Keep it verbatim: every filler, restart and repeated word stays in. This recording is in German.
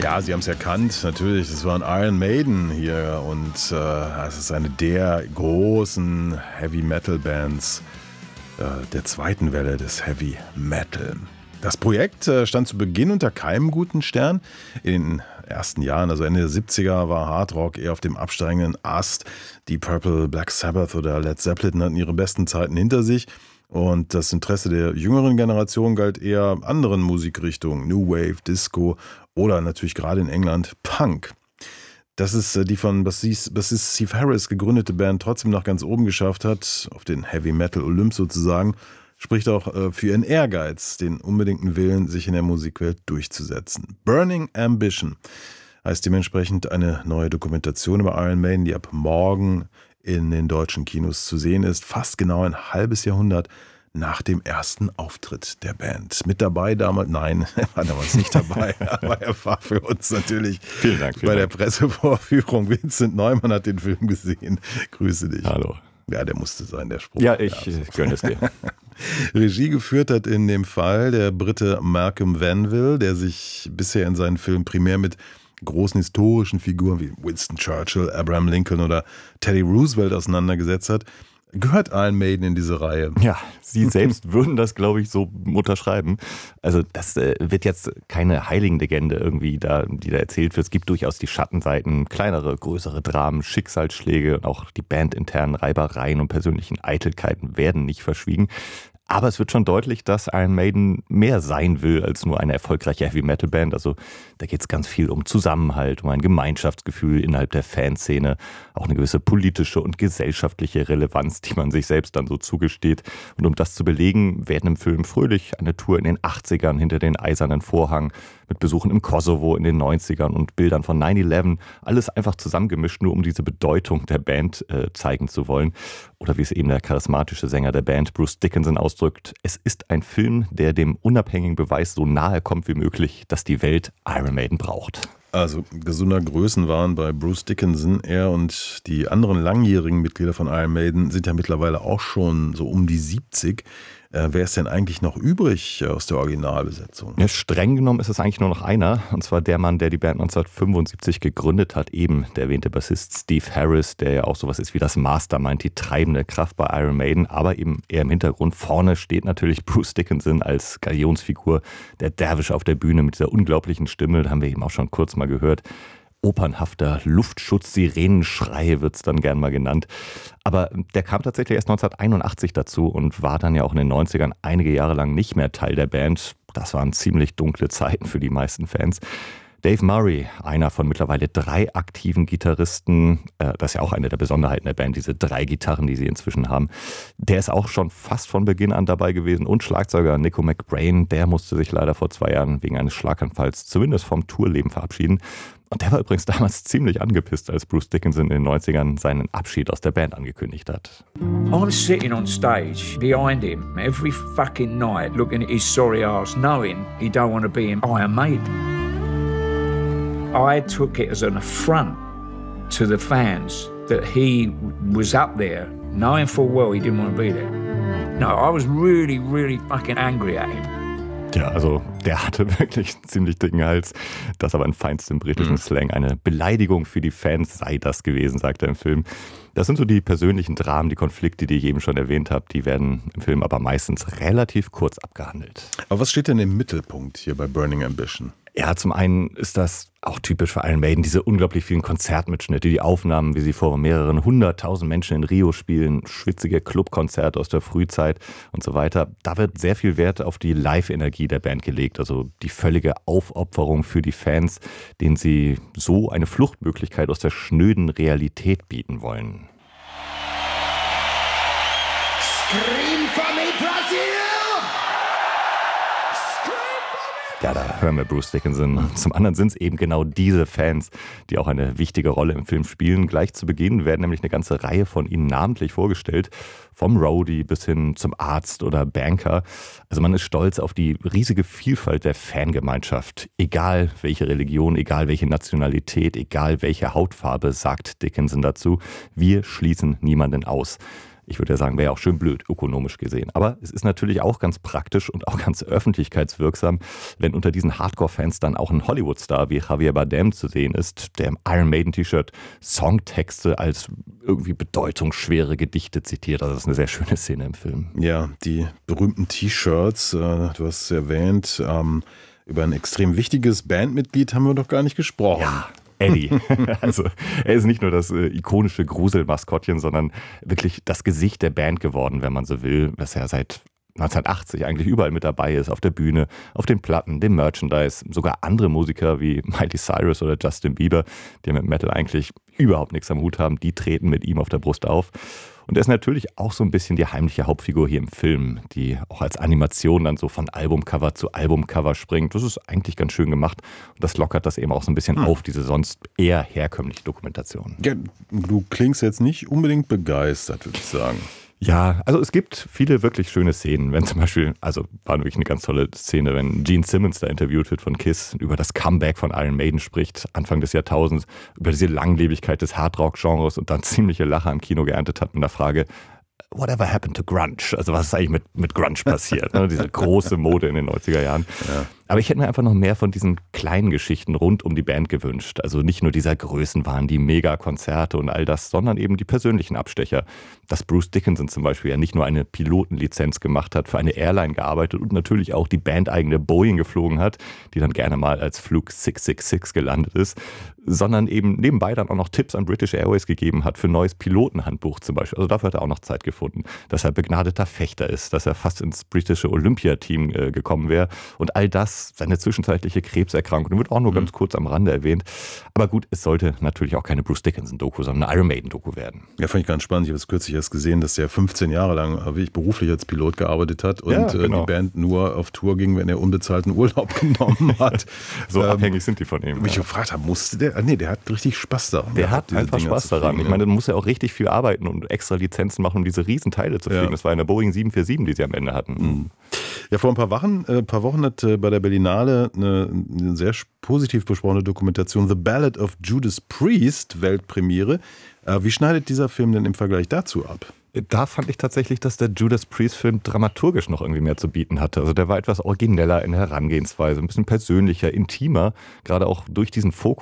Ja, Sie haben es erkannt, natürlich, das waren Iron Maiden hier und äh, es ist eine der großen Heavy-Metal-Bands äh, der zweiten Welle des Heavy Metal. Das Projekt äh, stand zu Beginn unter keinem guten Stern. In den ersten Jahren, also Ende der siebziger, war Hardrock eher auf dem absteigenden Ast. Die Purple, Black Sabbath oder Led Zeppelin hatten ihre besten Zeiten hinter sich. Und das Interesse der jüngeren Generation galt eher anderen Musikrichtungen, New Wave, Disco oder natürlich gerade in England Punk. Dass es die von Bassist Steve Harris gegründete Band trotzdem noch ganz oben geschafft hat, auf den Heavy Metal Olymp sozusagen, spricht auch für ihren Ehrgeiz, den unbedingten Willen, sich in der Musikwelt durchzusetzen. Burning Ambition heißt dementsprechend eine neue Dokumentation über Iron Maiden, die ab morgen in den deutschen Kinos zu sehen ist, fast genau ein halbes Jahrhundert nach dem ersten Auftritt der Band. Mit dabei damals, nein, er war damals nicht dabei, aber er war für uns natürlich vielen Dank, vielen bei Dank. der Pressevorführung. Vincent Neumann hat den Film gesehen. Grüße dich. Hallo. Ja, der musste sein, der Spruch. Ja, ich ja, gönne es dir. Regie geführt hat in dem Fall der Brite Malcolm Vanville, der sich bisher in seinen Filmen primär mit großen historischen Figuren wie Winston Churchill, Abraham Lincoln oder Teddy Roosevelt auseinandergesetzt hat. Gehört Iron Maiden in diese Reihe? Ja, Sie selbst würden das, glaube ich, so unterschreiben. Also das äh, wird jetzt keine Heiligenlegende irgendwie, da, die da erzählt wird. Es gibt durchaus die Schattenseiten, kleinere, größere Dramen, Schicksalsschläge und auch die bandinternen Reibereien und persönlichen Eitelkeiten werden nicht verschwiegen. Aber es wird schon deutlich, dass Iron Maiden mehr sein will als nur eine erfolgreiche Heavy-Metal-Band. Also da geht es ganz viel um Zusammenhalt, um ein Gemeinschaftsgefühl innerhalb der Fanszene, auch eine gewisse politische und gesellschaftliche Relevanz, die man sich selbst dann so zugesteht. Und um das zu belegen, werden im Film fröhlich eine Tour in den achtzigern hinter den eisernen Vorhang mit Besuchen im Kosovo in den neunzigern und Bildern von nine eleven, alles einfach zusammengemischt, nur um diese Bedeutung der Band äh, zeigen zu wollen. Oder wie es eben der charismatische Sänger der Band, Bruce Dickinson, ausdrückt, es ist ein Film, der dem unabhängigen Beweis so nahe kommt wie möglich, dass die Welt Iron Maiden braucht. Also gesunder Größenwahn bei Bruce Dickinson. Er und die anderen langjährigen Mitglieder von Iron Maiden sind ja mittlerweile auch schon so um die siebzig. Äh, wer ist denn eigentlich noch übrig aus der Originalbesetzung? Ja, streng genommen ist es eigentlich nur noch einer, und zwar der Mann, der die Band neunzehnhundertfünfundsiebzig gegründet hat, eben der erwähnte Bassist Steve Harris, der ja auch sowas ist wie das Mastermind, die treibende Kraft bei Iron Maiden, aber eben eher im Hintergrund. Vorne steht natürlich Bruce Dickinson als Galionsfigur, der Derwisch auf der Bühne mit dieser unglaublichen Stimme, da haben wir eben auch schon kurz mal gehört. Opernhafter Luftschutz-Sirenenschrei wird es dann gern mal genannt. Aber der kam tatsächlich erst neunzehnhunderteinundachtzig dazu und war dann ja auch in den neunzigern einige Jahre lang nicht mehr Teil der Band. Das waren ziemlich dunkle Zeiten für die meisten Fans. Dave Murray, einer von mittlerweile drei aktiven Gitarristen, äh, das ist ja auch eine der Besonderheiten der Band, diese drei Gitarren, die sie inzwischen haben, der ist auch schon fast von Beginn an dabei gewesen. Und Schlagzeuger Nico McBrain, der musste sich leider vor zwei Jahren wegen eines Schlaganfalls zumindest vom Tourleben verabschieden. Und der war übrigens damals ziemlich angepisst, als Bruce Dickinson in den neunzigern seinen Abschied aus der Band angekündigt hat. I'm sitting on stage behind him every fucking night looking at his sorry ass knowing he don't want to be in Iron Maiden. I took it as an affront to the fans that he was up there knowing full well he didn't want to be there. No, I was really, really fucking angry at him. Ja, also der hatte wirklich einen ziemlich dicken Hals. Das aber in feinstem britischen mhm. Slang. Eine Beleidigung für die Fans sei das gewesen, sagt er im Film. Das sind so die persönlichen Dramen, die Konflikte, die ich eben schon erwähnt habe. Die werden im Film aber meistens relativ kurz abgehandelt. Aber was steht denn im Mittelpunkt hier bei Burning Ambition? Ja, zum einen ist das auch typisch für Iron Maiden, diese unglaublich vielen Konzertmitschnitte, die Aufnahmen, wie sie vor mehreren hunderttausend Menschen in Rio spielen, schwitzige Clubkonzerte aus der Frühzeit und so weiter. Da wird sehr viel Wert auf die Live-Energie der Band gelegt, also die völlige Aufopferung für die Fans, denen sie so eine Fluchtmöglichkeit aus der schnöden Realität bieten wollen. Scream for me, Brazil! Ja, da hören wir Bruce Dickinson. Zum anderen sind es eben genau diese Fans, die auch eine wichtige Rolle im Film spielen. Gleich zu Beginn werden nämlich eine ganze Reihe von ihnen namentlich vorgestellt. Vom Roadie bis hin zum Arzt oder Banker. Also man ist stolz auf die riesige Vielfalt der Fangemeinschaft. Egal welche Religion, egal welche Nationalität, egal welche Hautfarbe, sagt Dickinson dazu. Wir schließen niemanden aus. Ich würde ja sagen, wäre ja auch schön blöd, ökonomisch gesehen. Aber es ist natürlich auch ganz praktisch und auch ganz öffentlichkeitswirksam, wenn unter diesen Hardcore-Fans dann auch ein Hollywood-Star wie Javier Bardem zu sehen ist, der im Iron Maiden-T-Shirt Songtexte als irgendwie bedeutungsschwere Gedichte zitiert. Also das ist eine sehr schöne Szene im Film. Ja, die berühmten T-Shirts, äh, du hast es erwähnt, ähm, über ein extrem wichtiges Bandmitglied haben wir doch gar nicht gesprochen. Ja. Eddie. Also er ist nicht nur das äh, ikonische Gruselmaskottchen, sondern wirklich das Gesicht der Band geworden, wenn man so will, was er seit neunzehnhundertachtzig eigentlich überall mit dabei ist, auf der Bühne, auf den Platten, dem Merchandise, sogar andere Musiker wie Miley Cyrus oder Justin Bieber, die mit Metal eigentlich überhaupt nichts am Hut haben, die treten mit ihm auf der Brust auf. Und er ist natürlich auch so ein bisschen die heimliche Hauptfigur hier im Film, die auch als Animation dann so von Albumcover zu Albumcover springt. Das ist eigentlich ganz schön gemacht und das lockert das eben auch so ein bisschen hm. auf, diese sonst eher herkömmliche Dokumentation. Ja, du klingst jetzt nicht unbedingt begeistert, würde ich sagen. Ja, also es gibt viele wirklich schöne Szenen, wenn zum Beispiel, also war wirklich eine ganz tolle Szene, wenn Gene Simmons da interviewt wird von Kiss, über das Comeback von Iron Maiden spricht, Anfang des Jahrtausends, über diese Langlebigkeit des Hardrock-Genres und dann ziemliche Lacher im Kino geerntet hat mit der Frage, whatever happened to Grunge? Also was ist eigentlich mit, mit Grunge passiert? Ne? Diese große Mode in den neunziger Jahren. Ja. Aber ich hätte mir einfach noch mehr von diesen kleinen Geschichten rund um die Band gewünscht. Also nicht nur dieser Größenwahn, die Megakonzerte und all das, sondern eben die persönlichen Abstecher. Dass Bruce Dickinson zum Beispiel ja nicht nur eine Pilotenlizenz gemacht hat, für eine Airline gearbeitet und natürlich auch die bandeigene Boeing geflogen hat, die dann gerne mal als Flug sechs sechs sechs gelandet ist, sondern eben nebenbei dann auch noch Tipps an British Airways gegeben hat für ein neues Pilotenhandbuch zum Beispiel. Also dafür hat er auch noch Zeit gefunden. Dass er begnadeter Fechter ist, dass er fast ins britische Olympiateam äh, gekommen wäre und all das, seine zwischenzeitliche Krebserkrankung, wird auch nur mhm. ganz kurz am Rande erwähnt. Aber gut, es sollte natürlich auch keine Bruce Dickinson-Doku, sondern eine Iron Maiden-Doku werden. Ja, fand ich ganz spannend. Ich habe es kürzlich erst gesehen, dass er fünfzehn Jahre lang wirklich beruflich als Pilot gearbeitet hat und ja, genau. die Band nur auf Tour ging, wenn er unbezahlten Urlaub genommen hat. so ähm, abhängig sind die von ihm. Mich ja. gefragt habe, musste der, nee, der hat richtig Spaß daran. Der hat einfach Dinger Spaß daran. Ich meine, dann muss er auch richtig viel arbeiten und extra Lizenzen machen, um diese Riesenteile zu fliegen. Ja. Das war eine Boeing sieben vier sieben, die sie am Ende hatten. Mhm. Ja, vor ein paar Wochen, äh, paar Wochen hat äh, bei der Berlinale eine, eine sehr positiv besprochene Dokumentation The Ballad of Judas Priest Weltpremiere. Äh, wie schneidet dieser Film denn im Vergleich dazu ab? Da fand ich tatsächlich, dass der Judas Priest-Film dramaturgisch noch irgendwie mehr zu bieten hatte. Also der war etwas origineller in der Herangehensweise, ein bisschen persönlicher, intimer, gerade auch durch diesen Fokus